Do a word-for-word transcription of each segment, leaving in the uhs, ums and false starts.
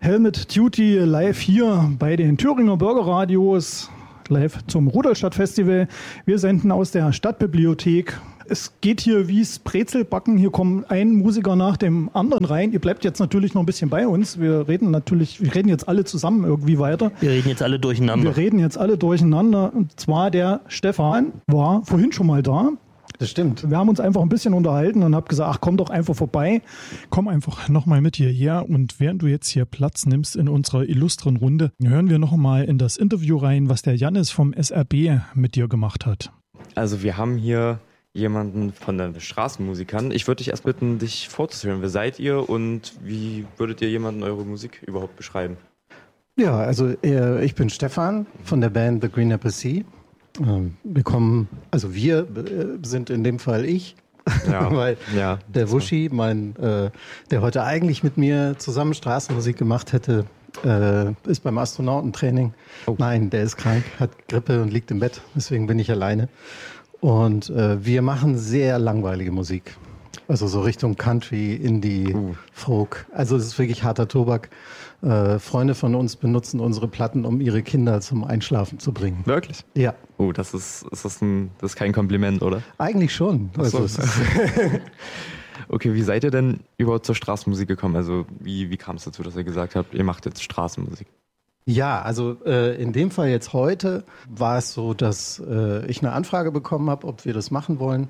Helmet Duty live hier bei den Thüringer Bürgerradios, live zum Rudolstadt-Festival. Wir senden aus der Stadtbibliothek. Es geht hier wie's Brezelbacken. Hier kommen ein Musiker nach dem anderen rein. Ihr bleibt jetzt natürlich noch ein bisschen bei uns. Wir reden natürlich, wir reden jetzt alle zusammen irgendwie weiter. Wir reden jetzt alle durcheinander. Wir reden jetzt alle durcheinander. Und zwar der Stefan war vorhin schon mal da. Das stimmt. Wir haben uns einfach ein bisschen unterhalten und hab gesagt, ach, komm doch einfach vorbei. Komm einfach nochmal mit hierher und während du jetzt hier Platz nimmst in unserer illustren Runde, hören wir nochmal in das Interview rein, was der Jannis vom S R B mit dir gemacht hat. Also wir haben hier jemanden von den Straßenmusikern. Ich würde dich erst bitten, dich vorzustellen. Wer seid ihr und wie würdet ihr jemanden eure Musik überhaupt beschreiben? Ja, also äh, ich bin Stefan von der Band The Green Apple Sea. Ähm, wir kommen, also wir äh, sind in dem Fall ich, ja, weil ja, der Wuschi, mein, äh, der heute eigentlich mit mir zusammen Straßenmusik gemacht hätte, äh, ist beim Astronautentraining. Oh. Nein, der ist krank, hat Grippe und liegt im Bett, deswegen bin ich alleine. Und äh, wir machen sehr langweilige Musik. Also so Richtung Country, Indie, uh. Folk. Also es ist wirklich harter Tobak. Äh, Freunde von uns benutzen unsere Platten, um ihre Kinder zum Einschlafen zu bringen. Wirklich? Ja. Oh, das ist, ist das, ein, das ist kein Kompliment, oder? Eigentlich schon. Also so. Okay, wie seid ihr denn überhaupt zur Straßenmusik gekommen? Also wie, wie kam es dazu, dass ihr gesagt habt, ihr macht jetzt Straßenmusik? Ja, also äh, in dem Fall jetzt heute war es so, dass äh, ich eine Anfrage bekommen habe, ob wir das machen wollen.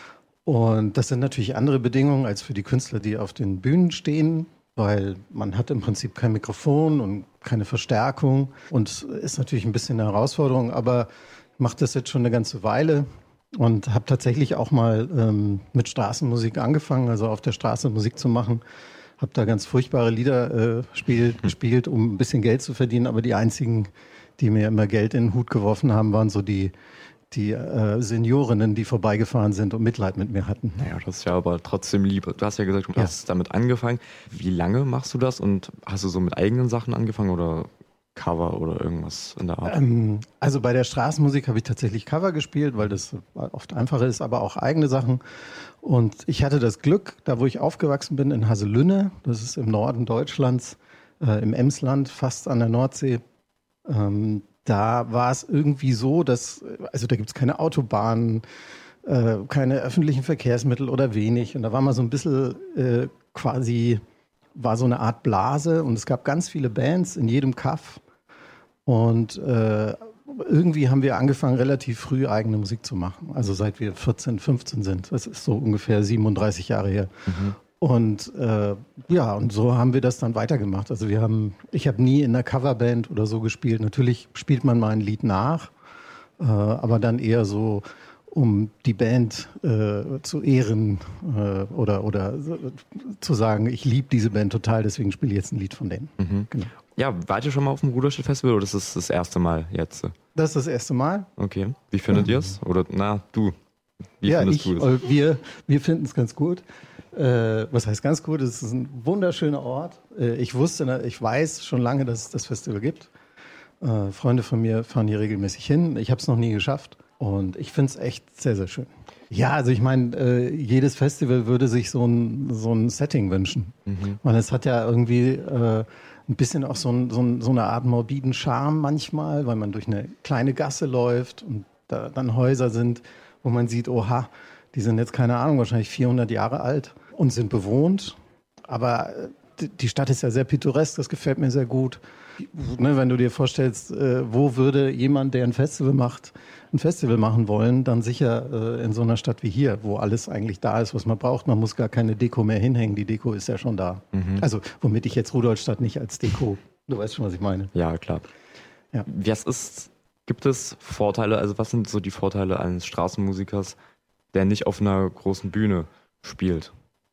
Und das sind natürlich andere Bedingungen als für die Künstler, die auf den Bühnen stehen, weil man hat im Prinzip kein Mikrofon und keine Verstärkung und ist natürlich ein bisschen eine Herausforderung, aber ich mache das jetzt schon eine ganze Weile und habe tatsächlich auch mal ähm, mit Straßenmusik angefangen, also auf der Straße Musik zu machen. Habe da ganz furchtbare Lieder äh, spiel, gespielt, um ein bisschen Geld zu verdienen, aber die einzigen, die mir immer Geld in den Hut geworfen haben, waren so die die äh, Seniorinnen, die vorbeigefahren sind und Mitleid mit mir hatten. Naja, das ist ja aber trotzdem lieb. Du hast ja gesagt, du ja. hast damit angefangen. Wie lange machst du das und hast du so mit eigenen Sachen angefangen oder Cover oder irgendwas in der Art? Ähm, also bei der Straßenmusik habe ich tatsächlich Cover gespielt, weil das oft einfacher ist, aber auch eigene Sachen. Und ich hatte das Glück, da wo ich aufgewachsen bin, in Haselünne, das ist im Norden Deutschlands, äh, im Emsland, fast an der Nordsee, ähm, da war es irgendwie so, dass, also da gibt es keine Autobahnen, äh, keine öffentlichen Verkehrsmittel oder wenig. Und da war mal so ein bisschen äh, quasi, war so eine Art Blase und es gab ganz viele Bands in jedem Kaff. Und äh, irgendwie haben wir angefangen, relativ früh eigene Musik zu machen. Also seit wir vierzehn, fünfzehn sind. Das ist so ungefähr siebenunddreißig Jahre her. Mhm. Und äh, ja, und so haben wir das dann weitergemacht. Also wir haben, ich habe nie in einer Coverband oder so gespielt. Natürlich spielt man mal ein Lied nach, äh, aber dann eher so, um die Band äh, zu ehren äh, oder oder zu sagen, ich liebe diese Band total, deswegen spiele ich jetzt ein Lied von denen. Mhm. Genau. Ja, wart ihr schon mal auf dem Rudolstadt-Festival oder ist das das erste Mal jetzt? Das ist das erste Mal. Okay. Wie findet mhm. ihr es? Oder na, du? Wie ja, findest ich, du es? Wir, wir finden es ganz gut. Äh, was heißt ganz gut? Es ist ein wunderschöner Ort. Äh, ich wusste, ich weiß schon lange, dass es das Festival gibt. Äh, Freunde von mir fahren hier regelmäßig hin. Ich habe es noch nie geschafft und ich finde es echt sehr, sehr schön. Ja, also ich meine, äh, jedes Festival würde sich so ein, so ein Setting wünschen. Mhm. Und es hat ja irgendwie äh, ein bisschen auch so, ein, so, ein, so eine Art morbiden Charme manchmal, weil man durch eine kleine Gasse läuft und da dann Häuser sind, wo man sieht, oha, die sind jetzt, keine Ahnung, wahrscheinlich vierhundert Jahre alt und sind bewohnt. Aber die Stadt ist ja sehr pittoresk, das gefällt mir sehr gut. Ne, wenn du dir vorstellst, äh, wo würde jemand, der ein Festival macht, ein Festival machen wollen, dann sicher äh, in so einer Stadt wie hier, wo alles eigentlich da ist, was man braucht. Man muss gar keine Deko mehr hinhängen, die Deko ist ja schon da. Mhm. Also womit ich jetzt Rudolstadt nicht als Deko, du weißt schon, was ich meine. Ja, klar. Ja. Was ist, gibt es Vorteile, also was sind so die Vorteile eines Straßenmusikers, der nicht auf einer großen Bühne spielt?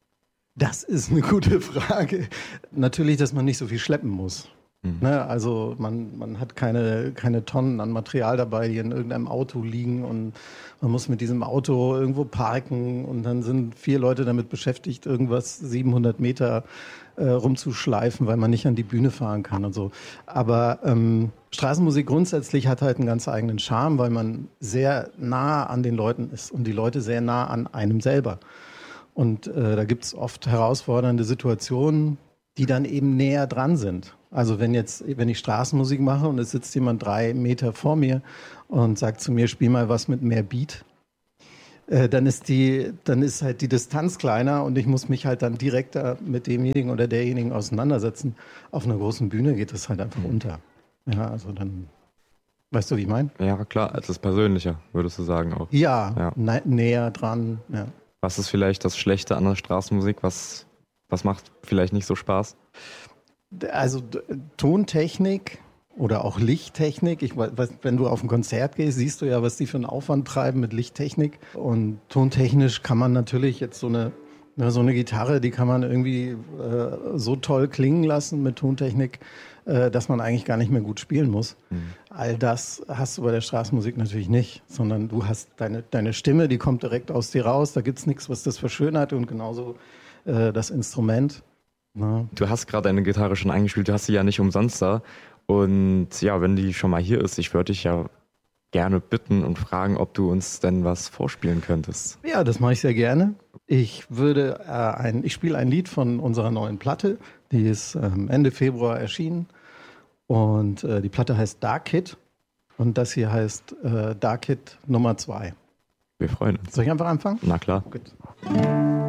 Das ist eine gute Frage. Natürlich, dass man nicht so viel schleppen muss. Mhm. Ne, also man, man hat keine, keine Tonnen an Material dabei, die in irgendeinem Auto liegen und man muss mit diesem Auto irgendwo parken und dann sind vier Leute damit beschäftigt, irgendwas siebenhundert Meter äh, rumzuschleifen, weil man nicht an die Bühne fahren kann und so. Aber ähm, Straßenmusik grundsätzlich hat halt einen ganz eigenen Charme, weil man sehr nah an den Leuten ist und die Leute sehr nah an einem selber. Und äh, da gibt's oft herausfordernde Situationen, die dann eben näher dran sind. Also wenn jetzt, wenn ich Straßenmusik mache und es sitzt jemand drei Meter vor mir und sagt zu mir, spiel mal was mit mehr Beat, äh, dann ist die, dann ist halt die Distanz kleiner und ich muss mich halt dann direkter mit demjenigen oder derjenigen auseinandersetzen. Auf einer großen Bühne geht das halt einfach unter. Ja, also dann, weißt du, wie ich meine? Ja, klar, es ist persönlicher, würdest du sagen auch. Ja, Ja. nä- näher dran, ja. Was ist vielleicht das Schlechte an der Straßenmusik? Was, was macht vielleicht nicht so Spaß? Also d- Tontechnik oder auch Lichttechnik. Ich weiß, wenn du auf ein Konzert gehst, siehst du ja, was die für einen Aufwand treiben mit Lichttechnik. Und tontechnisch kann man natürlich jetzt so eine, ne, so eine Gitarre, die kann man irgendwie äh, so toll klingen lassen mit Tontechnik, äh, dass man eigentlich gar nicht mehr gut spielen muss. Mhm. All das hast du bei der Straßenmusik natürlich nicht, sondern du hast deine, deine Stimme, die kommt direkt aus dir raus. Da gibt's nichts, was das verschönert und genauso äh, das Instrument. Na. Du hast gerade deine Gitarre schon eingespielt, du hast sie ja nicht umsonst da. Und ja, wenn die schon mal hier ist, ich würde dich ja gerne bitten und fragen, ob du uns denn was vorspielen könntest. Ja, das mache ich sehr gerne. Ich würde äh, ein, ich spiele ein Lied von unserer neuen Platte, die ist ähm, Ende Februar erschienen und äh, die Platte heißt Dark Kid und das hier heißt äh, Dark Kid Nummer zwei. Wir freuen uns. Soll ich einfach anfangen? Na klar. Gut.